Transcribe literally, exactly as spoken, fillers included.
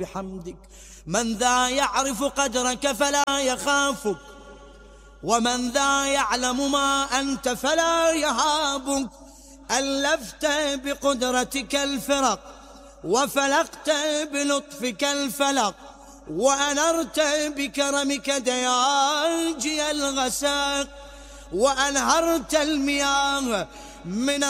بحمدك. من ذا يعرف قدرك فلا يخافك، ومن ذا يعلم ما أنت فلا يهابك. ألفت بقدرتك الفرق، وفلقت بلطفك الفلق، وأنرت بكرمك دياجي الغساق، وأنهرت المياه من